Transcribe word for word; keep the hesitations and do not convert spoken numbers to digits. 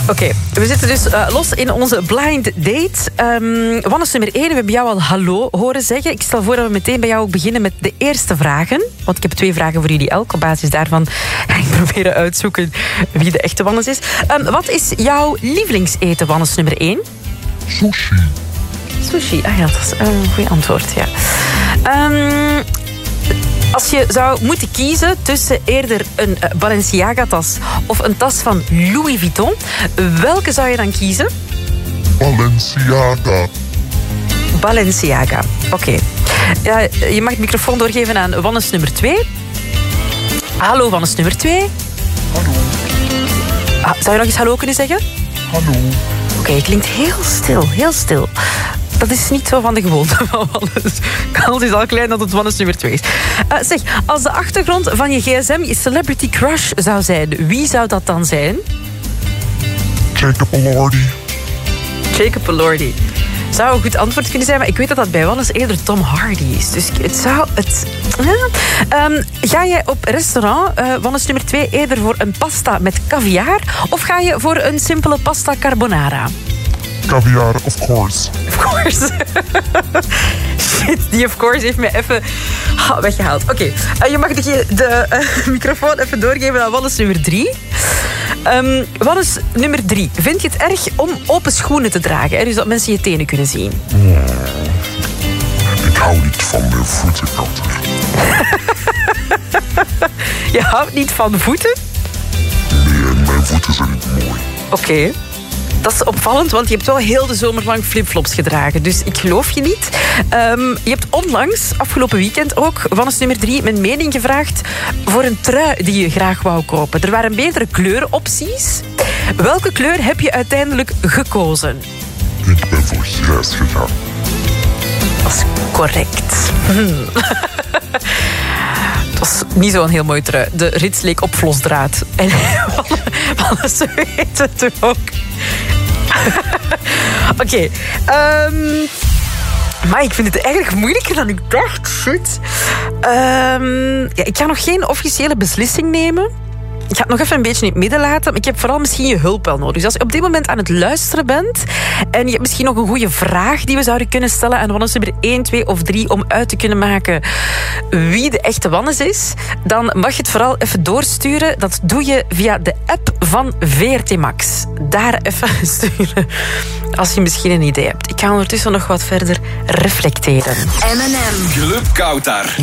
Oké, okay, we zitten dus uh, los in onze blind date. Um, Wannes nummer één, we hebben jou al hallo horen zeggen. Ik stel voor dat we meteen bij jou ook beginnen met de eerste vragen. Want ik heb twee vragen voor jullie elk. Op basis daarvan ga ik proberen uitzoeken wie de echte Wannes is. Um, wat is jouw lievelingseten, Wannes nummer één? Sushi. Sushi, ah ja, dat is een goed antwoord, ja. Um, Als je zou moeten kiezen tussen eerder een Balenciaga-tas of een tas van Louis Vuitton, welke zou je dan kiezen? Balenciaga. Balenciaga, oké. Okay. Ja, je mag de microfoon doorgeven aan Wannes nummer twee. Hallo, Wannes nummer twee. Hallo. Ah, zou je nog eens hallo kunnen zeggen? Hallo. Oké, okay, je klinkt heel stil, heel stil. Dat is niet zo van de gewoonte van Wannes. Kans is al klein dat het Wannes nummer twee is. Uh, zeg, als de achtergrond van je gsm je celebrity crush zou zijn, wie zou dat dan zijn? Jacob Elordi. Jacob Elordi. Zou een goed antwoord kunnen zijn, maar ik weet dat dat bij Wannes eerder Tom Hardy is. Dus het zou... Het... Ja. Um, ga jij op restaurant, uh, Wannes nummer twee, eerder voor een pasta met caviar of ga je voor een simpele pasta carbonara? Caviar, of course. Of course. Shit, die of course heeft mij even oh, weggehaald. Oké, okay. uh, je mag de, de uh, microfoon even doorgeven aan Wannes nummer drie. Um, Wannes nummer drie. Vind je het erg om open schoenen te dragen? Hè? Dus dat mensen je tenen kunnen zien. Oh, ik hou niet van mijn voeten, Katter. Je houdt niet van voeten? Nee, mijn voeten zijn niet mooi. Oké. Okay. Dat is opvallend, want je hebt wel heel de zomer lang flipflops gedragen. Dus ik geloof je niet. Um, je hebt onlangs, afgelopen weekend ook, Wannes nummer drie, mijn mening gevraagd voor een trui die je graag wou kopen. Er waren meerdere kleurenopties. Welke kleur heb je uiteindelijk gekozen? Ik ben voor grijs gegaan. Dat is correct. Hmm. Het was niet zo'n heel mooi trui. De rits leek op vlosdraad. En Wannes weet het ook. Oké. Okay, um, maar ik vind het eigenlijk moeilijker dan ik dacht. Shit. Um, ja, ik ga nog geen officiële beslissing nemen. Ik ga het nog even een beetje in het midden laten. Maar ik heb vooral misschien je hulp wel nodig. Dus als je op dit moment aan het luisteren bent en je hebt misschien nog een goede vraag die we zouden kunnen stellen aan Wannes nummer één, twee of drie om uit te kunnen maken wie de echte Wannes is, dan mag je het vooral even doorsturen. Dat doe je via de app van V R T Max. Daar even sturen als je misschien een idee hebt. Ik ga ondertussen nog wat verder reflecteren. M en M. Club Kautar.